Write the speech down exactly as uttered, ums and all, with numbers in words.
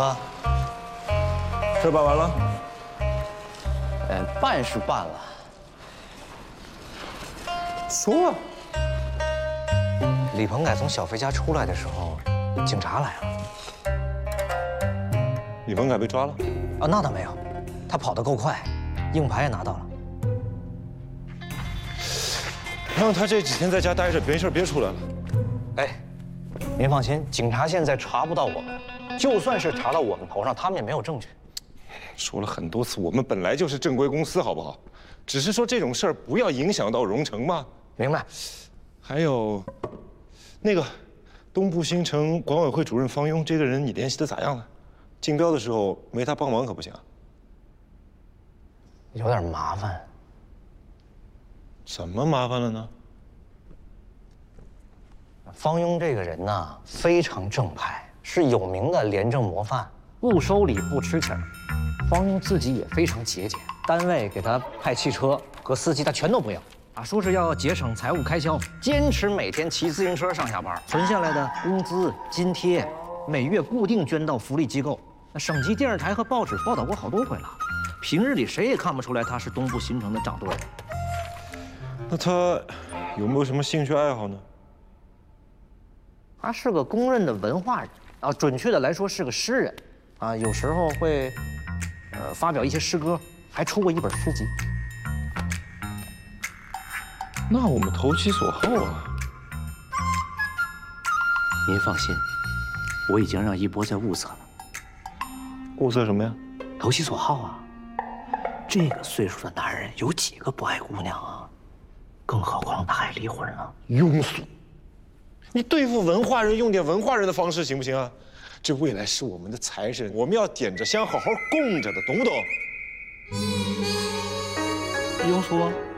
哥， 事办完了？ 呃，办是办了。 说啊。 李鹏凯从小飞家出来的时候，警察来了。 李鹏凯被抓了？ 啊，那倒没有，他跑得够快，硬牌也拿到了。 让他这几天在家待着，没事别出来了。 哎，您放心，警察现在查不到我们，就算是查到我们头上，他们也没有证据。 说了很多次，我们本来就是正规公司，好不好？只是说这种事儿不要影响到荣成嘛。 明白。 还有，那个东部新城管委会主任方庸这个人，你联系的咋样了？竞标的时候没他帮忙可不行啊。 有点麻烦。 怎么麻烦了呢？ 方庸这个人呢，非常正派，是有名的廉政模范，不收礼不吃钱。方庸自己也非常节俭，单位给他派汽车和司机，他全都不要啊，说是要节省财务开销，坚持每天骑自行车上下班，存下来的工资津贴，每月固定捐到福利机构。那省级电视台和报纸报道过好多回了，平日里谁也看不出来他是东部新城的掌舵人。 那他有没有什么兴趣爱好呢？ 他是个公认的文化人啊，准确的来说是个诗人啊，有时候会呃发表一些诗歌，还出过一本诗集。 那我们投其所好啊。 您放心，我已经让一波在物色了。 物色什么呀？ 投其所好啊！这个岁数的男人有几个不爱姑娘啊？更何况他还离婚了。 庸俗！你对付文化人用点文化人的方式行不行啊？这未来是我们的财神，我们要点着香好好供着的，懂不懂？ 庸俗啊！